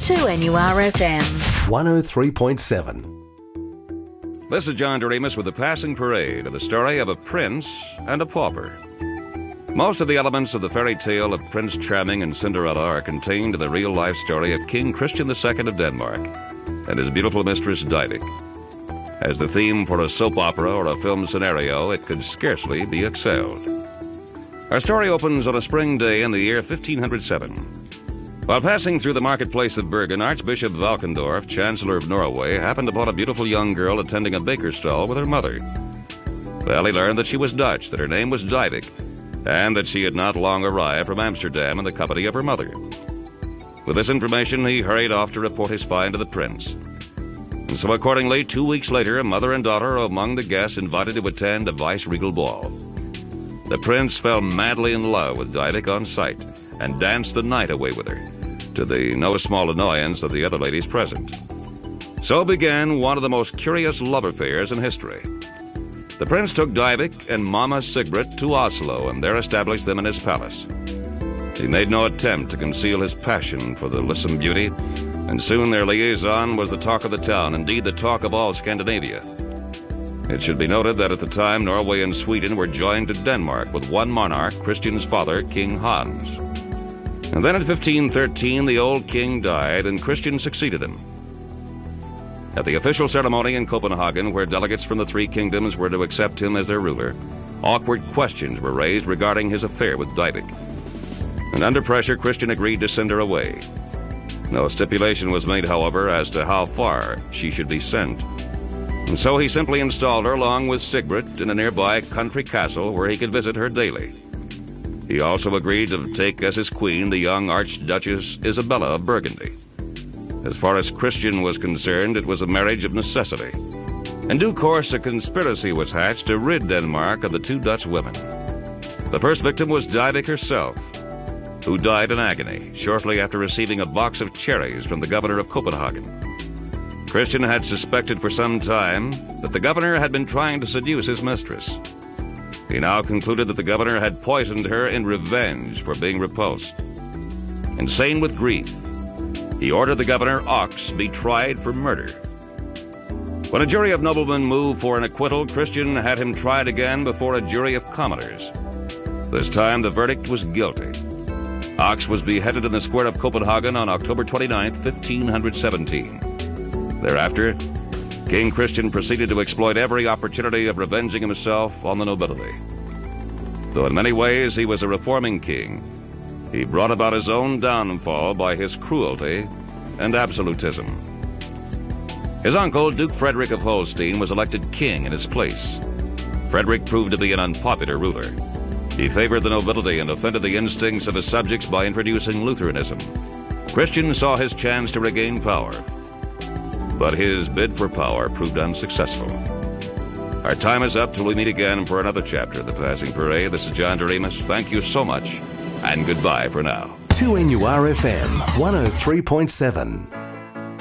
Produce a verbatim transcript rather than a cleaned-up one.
two N U R F M. one oh three point seven. This is John Doremus with the passing parade of the story of a prince and a pauper. Most of the elements of the fairy tale of Prince Charming and Cinderella are contained in the real-life story of King Christian the Second of Denmark and his beautiful mistress Dyveke. As the theme for a soap opera or a film scenario, it could scarcely be excelled. Our story opens on a spring day in the year fifteen oh seven. While passing through the marketplace of Bergen, Archbishop Valkendorf, Chancellor of Norway, happened upon a beautiful young girl attending a baker's stall with her mother. Well, he learned that she was Dutch, that her name was Dyveke, and that she had not long arrived from Amsterdam in the company of her mother. With this information, he hurried off to report his find to the prince. And so accordingly, two weeks later, a mother and daughter are among the guests invited to attend a vice-regal ball. The prince fell madly in love with Dyveke on sight and danced the night away with her, to the no small annoyance of the other ladies present. So began one of the most curious love affairs in history. The prince took Dyveke and Mama Sigbrit to Oslo and there established them in his palace. He made no attempt to conceal his passion for the lissom beauty, and soon their liaison was the talk of the town, indeed the talk of all Scandinavia. It should be noted that at the time Norway and Sweden were joined to Denmark with one monarch, Christian's father, King Hans. And then in fifteen thirteen, the old king died and Christian succeeded him. At the official ceremony in Copenhagen, where delegates from the three kingdoms were to accept him as their ruler, awkward questions were raised regarding his affair with Dyveke. And under pressure, Christian agreed to send her away. No stipulation was made, however, as to how far she should be sent. And so he simply installed her along with Sigbrit in a nearby country castle where he could visit her daily. He also agreed to take as his queen the young Archduchess Isabella of Burgundy. As far as Christian was concerned, it was a marriage of necessity. In due course, a conspiracy was hatched to rid Denmark of the two Dutch women. The first victim was Dyveke herself, who died in agony shortly after receiving a box of cherries from the governor of Copenhagen. Christian had suspected for some time that the governor had been trying to seduce his mistress. He now concluded that the governor had poisoned her in revenge for being repulsed. Insane with grief, he ordered the governor Ox be tried for murder. When a jury of noblemen moved for an acquittal, Christian had him tried again before a jury of commoners. This time the verdict was guilty. Ox was beheaded in the square of Copenhagen on October twenty-ninth, fifteen seventeen. Thereafter, King Christian proceeded to exploit every opportunity of revenging himself on the nobility. Though in many ways he was a reforming king, he brought about his own downfall by his cruelty and absolutism. His uncle, Duke Frederick of Holstein, was elected king in his place. Frederick proved to be an unpopular ruler. He favored the nobility and offended the instincts of his subjects by introducing Lutheranism. Christian saw his chance to regain power, but his bid for power proved unsuccessful. Our time is up till we meet again for another chapter of The Passing Parade. This is John Doremus. Thank you so much, and goodbye for now. two N U R F M, one oh three point seven.